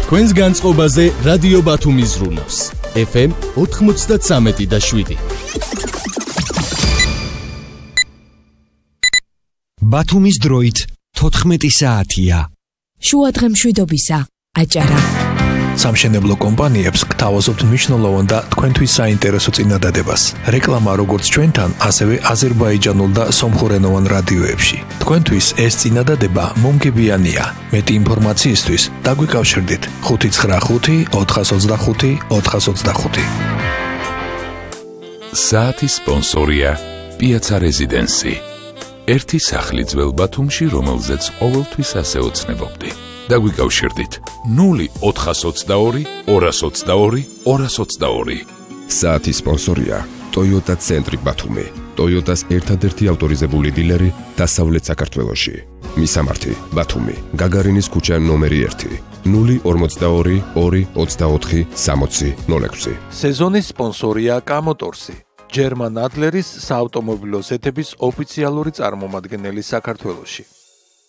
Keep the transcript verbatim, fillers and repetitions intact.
თქვენს განწყობაზე რადიო ბათუმის ზრუნავს. ეფ ემ ოთხმოცდათსამეტი და შვიდი. ბათუმის დროით თოთხმეტი საათია. შუადღე მშვიდობისა, აჭარა. სამშენებლო კომპანიებს გთავაზობთ მნიშვნელოვან და თქვენთვის საინტერესო წინადადებას. რეკლამა როგორც ჩვენთან, ასევე აზერბაიჯანულ და სომხურენოვან რადიოებში. თქვენთვის ეს წინადადება მომგებიანია. მეტი ინფორმაციისთვის დაგვიკავშირდით ხუთი ცხრა ხუთი ოთხას ოცდახუთი ოთხას ოცდახუთი. საათის სპონსორია პიაცა რეზიდენსი. ერთი სახლი ძველ ბათუმში, რომელზეც ყოველთვის ასე ოცნებობდი. დაგვიკავშირდით ნული ოთხას ოცდაორი ორას ოცდაორი ორას ოცდაორი. საათის სპონსორია Toyota ცენტრი ბათუმი. Toyotas ერთადერთი ავტორიზებული დილერი დასავლეთ საქართველოში. მისამართი ბათუმი, გაგარინის ქუჩა ნომერი ერთი, ნული ორმოცდაორი ორი ოცდაოთხი სამოცი ნული ექვსი. სეზონის სპონსორია კამოტორსი. ჯერმან ადლერის საავტომობილო ზეთების ოფიციალური წარმომადგენელი საქართველოში.